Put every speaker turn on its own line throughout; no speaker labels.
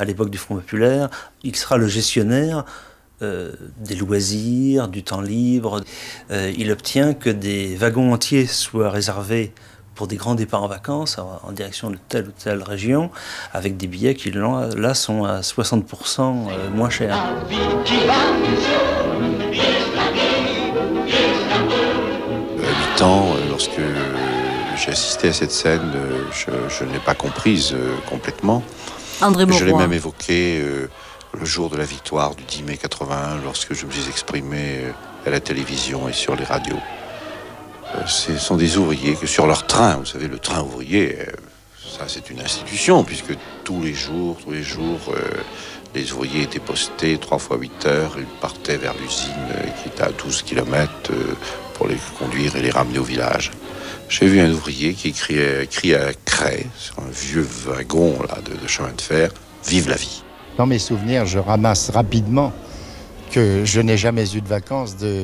à l'époque du Front populaire. Il sera le gestionnaire des loisirs, du temps libre. Il obtient que des wagons entiers soient réservés pour des grands départs en vacances en direction de telle ou telle région, avec des billets qui là sont à 60% moins chers.
À 8 ans, lorsque j'ai assisté à cette scène, je ne l'ai pas comprise complètement.
André Mauroy.
Je l'ai même évoqué le jour de la victoire du 10 mai 81, lorsque je me suis exprimé à la télévision et sur les radios. Ce sont des ouvriers que sur leur train, vous savez, le train ouvrier, ça c'est une institution, puisque tous les jours, les ouvriers étaient postés 3 fois 8 heures, ils partaient vers l'usine qui était à 12 km pour les conduire et les ramener au village. J'ai vu un ouvrier qui criait à la craie sur un vieux wagon là, de chemin de fer, « Vive la vie !»
Dans mes souvenirs, je ramasse rapidement que je n'ai jamais eu de vacances de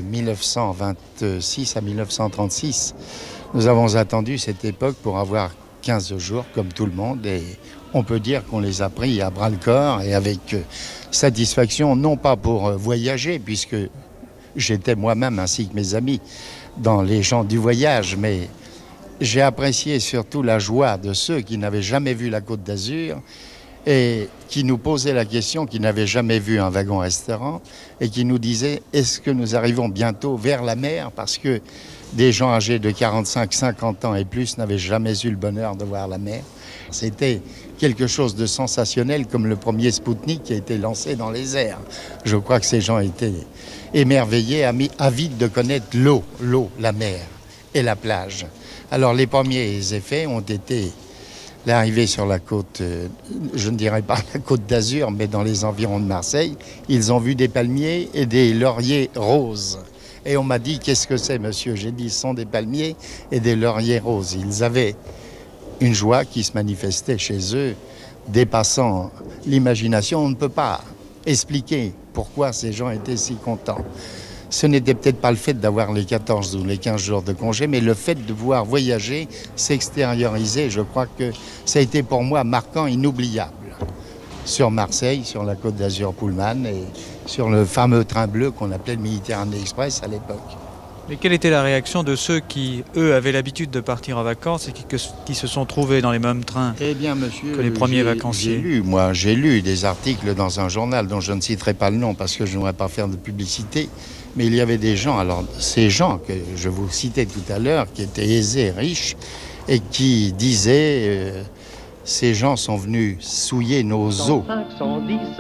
1926 à 1936. Nous avons attendu cette époque pour avoir 15 jours, comme tout le monde, et on peut dire qu'on les a pris à bras-le-corps et avec satisfaction, non pas pour voyager, puisque j'étais moi-même, ainsi que mes amis, dans les gens du voyage, mais j'ai apprécié surtout la joie de ceux qui n'avaient jamais vu la Côte d'Azur et qui nous posaient la question, qui n'avaient jamais vu un wagon-restaurant et qui nous disaient « Est-ce que nous arrivons bientôt vers la mer ?» Parce que des gens âgés de 45, 50 ans et plus n'avaient jamais eu le bonheur de voir la mer. C'était quelque chose de sensationnel, comme le premier Spoutnik qui a été lancé dans les airs. Je crois que ces gens étaient émerveillés, avides de connaître l'eau, la mer et la plage. Alors les premiers effets ont été l'arrivée sur la côte, je ne dirais pas la côte d'Azur, mais dans les environs de Marseille. Ils ont vu des palmiers et des lauriers roses. Et on m'a dit, qu'est-ce que c'est, monsieur? J'ai dit, ce sont des palmiers et des lauriers roses. Ils avaient une joie qui se manifestait chez eux, dépassant l'imagination. On ne peut pas expliquer pourquoi ces gens étaient si contents. Ce n'était peut-être pas le fait d'avoir les 14 ou les 15 jours de congé, mais le fait de pouvoir voyager, s'extérioriser. Je crois que ça a été pour moi marquant, inoubliable. Sur Marseille, sur la Côte d'Azur Pullman et sur le fameux train bleu qu'on appelait le Méditerranée Express à l'époque.
Mais quelle était la réaction de ceux qui, eux, avaient l'habitude de partir en vacances et qui se sont trouvés dans les mêmes trains que les premiers vacanciers?
J'ai lu des articles dans un journal dont je ne citerai pas le nom parce que je ne voudrais pas faire de publicité, mais il y avait des gens, alors ces gens que je vous citais tout à l'heure, qui étaient aisés, riches, et qui disaient ces gens sont venus souiller nos eaux.